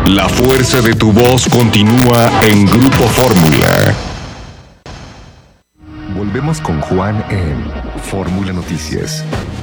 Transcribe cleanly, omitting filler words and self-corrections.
La fuerza de tu voz continúa en Grupo Fórmula. Volvemos con Juan en Fórmula Noticias.